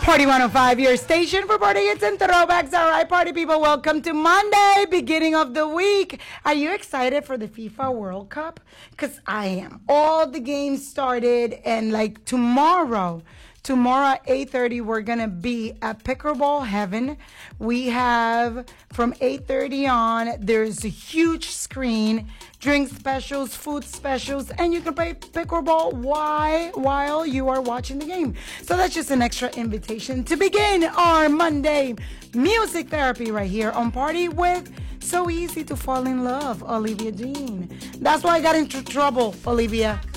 Party 105, your station for party hits and throwbacks. All right, party people, welcome to Monday, beginning of the week. Are you excited for the FIFA World Cup? Because I am. All the games started, and like tomorrow at 8:30, we're going to be at Pickleball Heaven. We have from 8:30 on, there's a huge screen, drink specials, food specials, and you can play pickleball while you are watching the game. So that's just an extra invitation to begin our Monday music therapy right here on Party with So Easy to Fall in Love, Olivia Jean. That's why I got into trouble, Olivia.